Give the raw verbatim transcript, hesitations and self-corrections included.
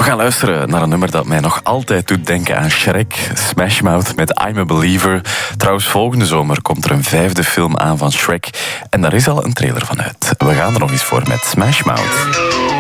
gaan luisteren naar een nummer dat mij nog altijd doet denken aan Shrek. Smash Mouth met I'm a Believer. Trouwens, volgende zomer komt er een vijfde film aan van Shrek. En daar is al een trailer van uit. We gaan er nog eens voor met Smash Mouth.